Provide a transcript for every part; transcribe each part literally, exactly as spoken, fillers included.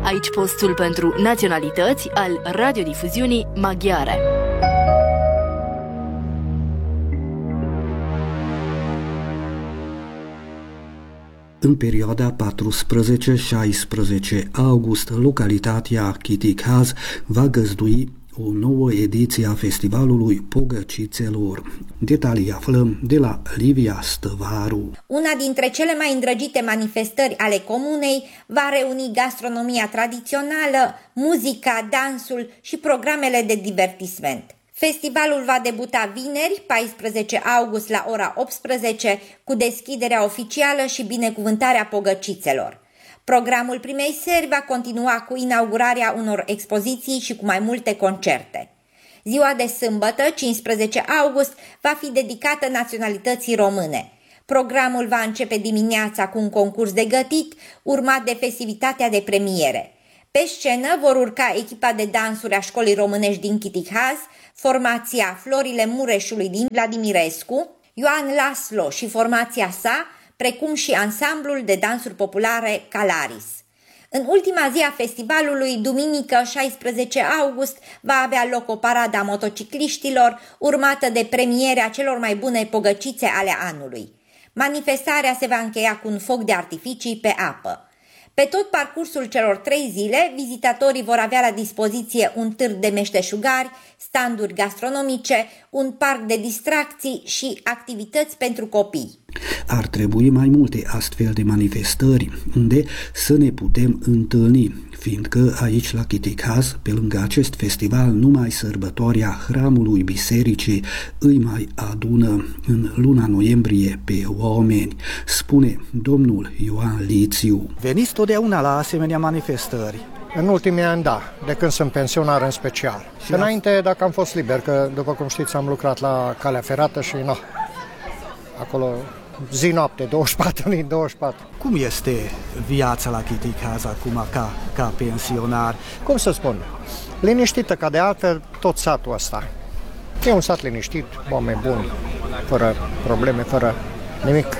Aici postul pentru naționalități al radiodifuziunii maghiare. În perioada paisprezece șaisprezece august, localitatea Chitikhaz va găzdui o nouă ediție a festivalului Pogăcițelor. Detalii aflăm de la Livia Stăvaru. Una dintre cele mai îndrăgite manifestări ale comunei va reuni gastronomia tradițională, muzica, dansul și programele de divertisment. Festivalul va debuta vineri, paisprezece august, la ora optsprezece, cu deschiderea oficială și binecuvântarea pogăcițelor. Programul primei seri va continua cu inaugurarea unor expoziții și cu mai multe concerte. Ziua de sâmbătă, cincisprezece august, va fi dedicată naționalității române. Programul va începe dimineața cu un concurs de gătit, urmat de festivitatea de premiere. Pe scenă vor urca echipa de dansuri a școlii românești din Chitikhaz, formația Florile Mureșului din Vladimirescu, Ioan Laslo și formația sa, precum și ansamblul de dansuri populare Calaris. În ultima zi a festivalului, duminică șaisprezece august, va avea loc o paradă a motocicliștilor, urmată de premierea celor mai bune pogăcițe ale anului. Manifestarea se va încheia cu un foc de artificii pe apă. Pe tot parcursul celor trei zile, vizitatorii vor avea la dispoziție un târg de meșteșugari, standuri gastronomice, un parc de distracții și activități pentru copii. Ar trebui mai multe astfel de manifestări unde să ne putem întâlni, fiindcă aici la Chitikhaz, pe lângă acest festival, numai sărbătoarea Hramului Bisericii îi mai adună în luna noiembrie pe oameni, spune domnul Ioan Lițiu. Veniți totdeauna la asemenea manifestări? În ultimii ani, da, de când sunt pensionar în special. Și înainte, dacă am fost liber, că după cum știți am lucrat la calea ferată și no, acolo zi-noapte, douăzeci și patru din douăzeci și patru. Cum este viața la Chitikhaz acum ca, ca pensionar? Cum să spun? Liniștită ca de altfel tot satul ăsta. E un sat liniștit, oameni buni, fără probleme, fără nimic.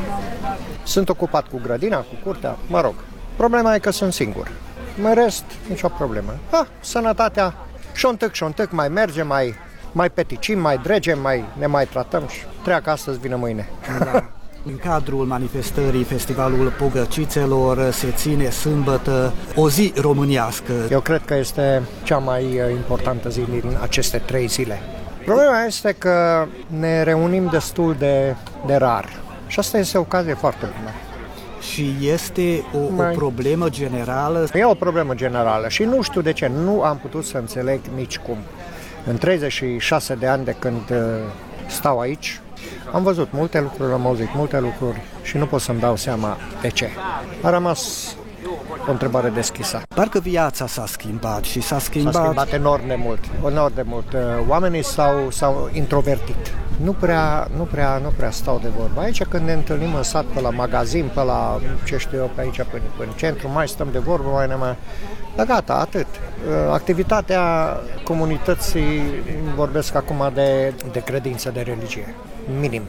Sunt ocupat cu grădina, cu curtea, mă rog. Problema e că sunt singur. În rest, nicio problemă. Ah, sănătatea, șontâc, șontâc, mai mergem, mai, mai peticim, mai dregem, mai, ne mai tratăm și treacă astăzi, vine mâine. Da. În cadrul manifestării Festivalul Pogăcițelor se ține sâmbătă o zi românească. Eu cred că este cea mai importantă zi din aceste trei zile. Problema este că ne reunim destul de, de rar și asta este o ocazie foarte bună. Și este o, mai... o problemă generală? E o problemă generală și nu știu de ce, nu am putut să înțeleg nici cum. În treizeci și șase de ani de când uh, stau aici, am văzut multe lucruri, am auzit multe lucruri și nu pot să-mi dau seama de ce. A rămas o întrebare deschisă. Parcă viața s-a schimbat și s-a schimbat... S-a schimbat enorm de mult, enorm de mult. Oamenii s-au, s-au introvertit. Nu prea, nu, prea, nu prea stau de vorbă. Aici când ne întâlnim în sat, pe la magazin, pe la, ce știu eu, pe aici, pe, pe în centru, mai stăm de vorbă, mai ne mai... Dar gata, atât. Activitatea comunității, vorbesc acum de, de credință, de religie, minim.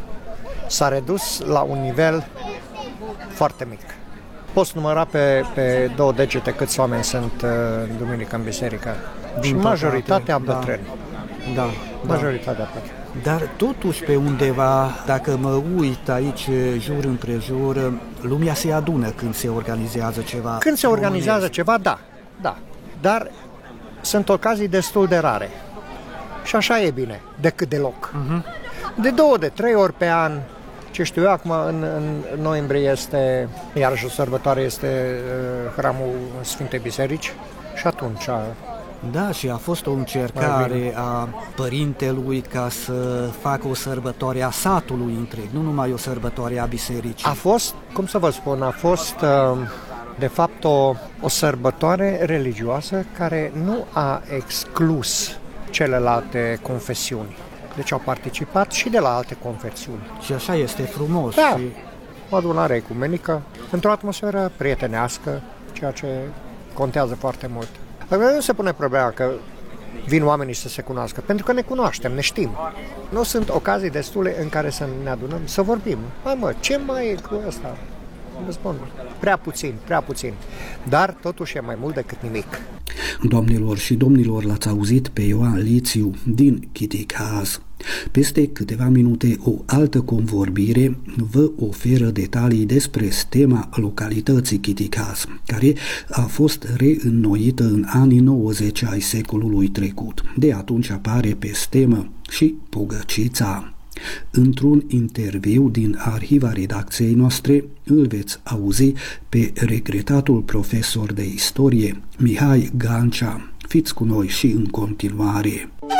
S-a redus la un nivel foarte mic. Poți număra pe, pe două degete câți oameni sunt uh, duminică în biserică. Din și majoritatea bătrâni. Da, da, majoritatea bătrâni. Dar totuși pe undeva, dacă mă uit aici jur împrejur, lumea se adună când se organizează ceva. Când se organizează românesc. ceva, da, da. Dar sunt ocazii destul de rare. Și așa e bine, decât deloc. Uh-huh. De două, de trei ori pe an. Ce știu eu, acum în, în noiembrie este, iarăși o sărbătoare, este uh, Hramul Sfintei Biserici și atunci... Da, și a fost o încercare a părintelui ca să facă o sărbătoare a satului întreg, nu numai o sărbătoare a bisericii. A fost, cum să vă spun, a fost uh, de fapt o, o sărbătoare religioasă care nu a exclus celelalte confesiuni. Deci au participat și de la alte confesiuni. Și așa este frumos. Da, și... o adunare ecumenică, într-o atmosferă prietenească, ceea ce contează foarte mult. Nu se pune problema că vin oamenii să se cunoască, pentru că ne cunoaștem, ne știm. Nu sunt ocazii destule în care să ne adunăm, să vorbim. Hai mă, ce mai e cu ăsta? Vă spun, prea puțin, prea puțin. dar totuși e mai mult decât nimic. Doamnelor și domnilor, l-ați auzit pe Ioan Lițiu din Chitichaz. Peste câteva minute o altă convorbire vă oferă detalii despre stema localității Chitichaz, care a fost reînnoită în anii nouăzeci ai secolului trecut. De atunci apare pe stemă și Pogăcița. Într-un interviu din arhiva redacției noastre îl veți auzi pe regretatul profesor de istorie Mihai Gancea. Fiți cu noi și în continuare.